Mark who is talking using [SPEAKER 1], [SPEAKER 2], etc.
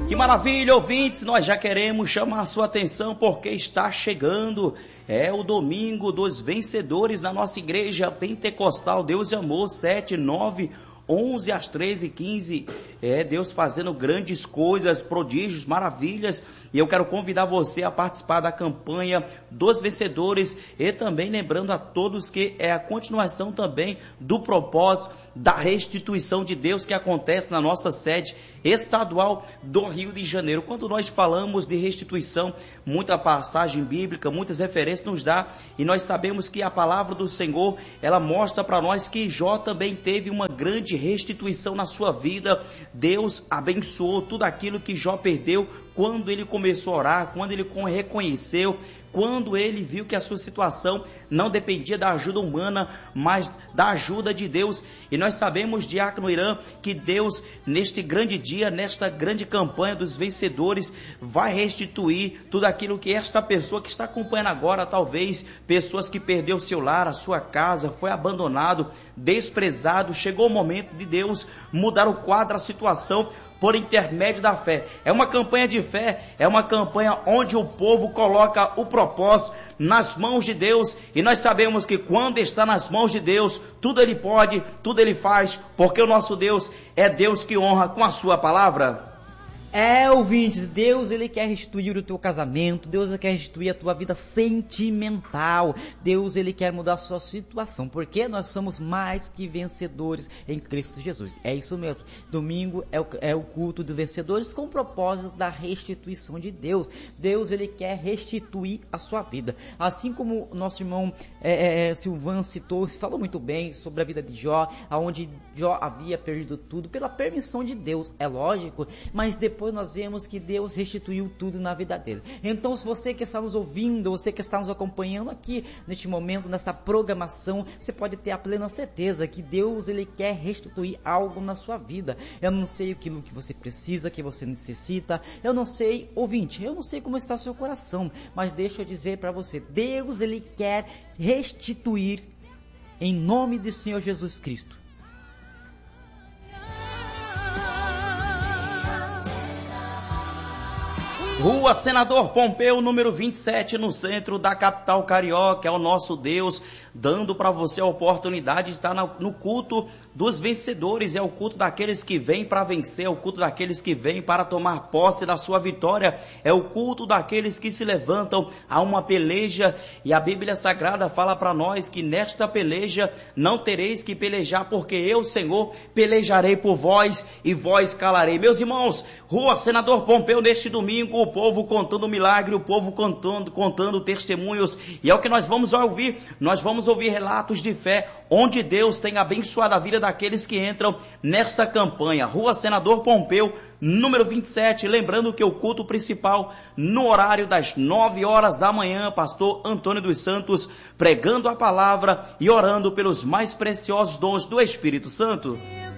[SPEAKER 1] Que maravilha, ouvintes, nós já queremos chamar a sua atenção porque está chegando, o domingo dos vencedores na nossa igreja pentecostal Deus e Amor, 7, 9, 11 às 13h15, Deus fazendo grandes coisas, prodígios, maravilhas, e eu quero convidar você a participar da campanha dos vencedores, e também lembrando a todos que é a continuação também do propósito da restituição de Deus que acontece na nossa sede estadual do Rio de Janeiro. Quando nós falamos de restituição, muita passagem bíblica, muitas referências nos dá, e nós sabemos que a palavra do Senhor, ela mostra para nós que Jó também teve uma grande restituição na sua vida. Deus abençoou tudo aquilo que Jó perdeu quando ele começou a orar, quando ele reconheceu, quando ele viu que a sua situação não dependia da ajuda humana, mas da ajuda de Deus. E nós sabemos, Diácono Irã, que Deus, neste grande dia, nesta grande campanha dos vencedores, vai restituir tudo aquilo que esta pessoa que está acompanhando agora, talvez pessoas que perdeu o seu lar, a sua casa, foi abandonado, desprezado. Chegou o momento de Deus mudar o quadro, a situação, por intermédio da fé. É uma campanha de fé, é uma campanha onde o povo coloca o propósito nas mãos de Deus, e nós sabemos que quando está nas mãos de Deus, tudo ele pode, tudo ele faz, porque o nosso Deus é Deus que honra com a sua palavra.
[SPEAKER 2] Ouvintes, Deus, ele quer restituir o teu casamento, Deus ele quer restituir a tua vida sentimental, Deus, ele quer mudar a sua situação, porque nós somos mais que vencedores em Cristo Jesus. É isso mesmo, domingo é o culto dos vencedores com o propósito da restituição de Deus. Deus, ele quer restituir a sua vida, assim como o nosso irmão Silvan citou, falou muito bem sobre a vida de Jó, onde Jó havia perdido tudo pela permissão de Deus, é lógico, mas depois nós vemos que Deus restituiu tudo na vida dele. Então, se você que está nos ouvindo, você que está nos acompanhando aqui neste momento, nessa programação, você pode ter a plena certeza que Deus, ele quer restituir algo na sua vida. Eu não sei aquilo que você precisa, que você necessita, eu não sei, ouvinte, eu não sei como está o seu coração, mas deixa eu dizer para você, Deus, ele quer restituir em nome do Senhor Jesus Cristo.
[SPEAKER 1] Rua Senador Pompeu, número 27, no centro da capital carioca. É o nosso Deus dando para você a oportunidade de estar no culto dos vencedores. É o culto daqueles que vêm para vencer, é o culto daqueles que vêm para tomar posse da sua vitória, é o culto daqueles que se levantam a uma peleja. E a Bíblia Sagrada fala para nós que nesta peleja não tereis que pelejar, porque eu, Senhor, pelejarei por vós e vós calarei. Meus irmãos, Rua Senador Pompeu, neste domingo, o povo contando milagre, o povo contando testemunhos, e é o que nós vamos ouvir. Nós vamos ouvir relatos de fé, onde Deus tem abençoado a vida daqueles que entram nesta campanha. Rua Senador Pompeu, número 27, lembrando que o culto principal, no horário das 9 horas da manhã, pastor Antônio dos Santos, pregando a palavra e orando pelos mais preciosos dons do Espírito Santo.